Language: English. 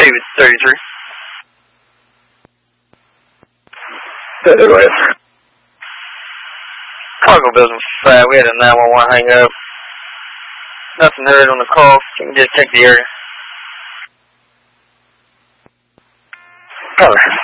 David 33. Anyway. Cargo business. We had a 911 hang up. Nothing heard on the call. You can just check the area. Alright.